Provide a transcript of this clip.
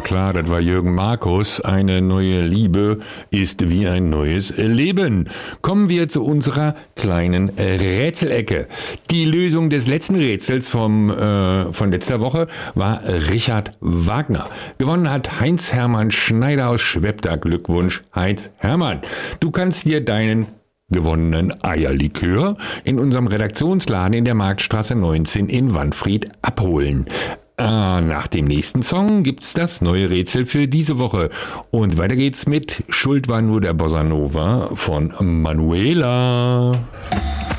klar, das war Jürgen Markus. Eine neue Liebe ist wie ein neues Leben. Kommen wir zu unserer kleinen Rätselecke. Die Lösung des letzten Rätsels von letzter Woche war Richard Wagner. Gewonnen hat Heinz-Hermann Schneider aus Schwebda. Glückwunsch, Heinz-Hermann. Du kannst dir deinen gewonnenen Eierlikör in unserem Redaktionsladen in der Marktstraße 19 in Wanfried abholen. Nach dem nächsten Song gibt's das neue Rätsel für diese Woche. Und weiter geht's mit Schuld war nur der Bossa Nova von Manuela.